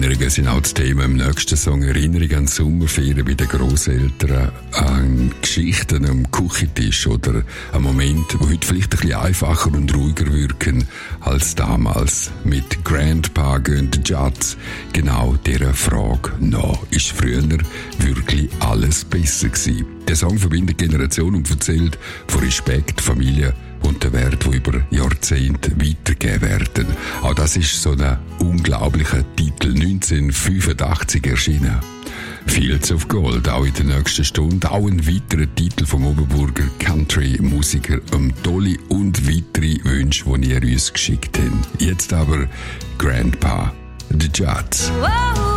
Erinnerungen sind auch das Thema im nächsten Song. Erinnerungen an Sommerferien bei den Grosseltern, an Geschichten am Küchentisch oder an Momente, die heute vielleicht ein bisschen einfacher und ruhiger wirken als damals. Mit Grandpa gehen die Judds genau dieser Frage nach. Ist früher wirklich alles besser gewesen? Der Song verbindet Generationen und erzählt von Respekt, Familie und den Wert, die über Jahrzehnte weitergegeben werden. Auch das ist so ein unglaublicher Titel, 1985 erschienen. Fields of Gold, auch in der nächsten Stunde. Auch ein weiterer Titel vom Oberburger Country-Musiker Dolly und weitere Wünsche, die ihr uns geschickt habt. Jetzt aber Grandpa, The Judds.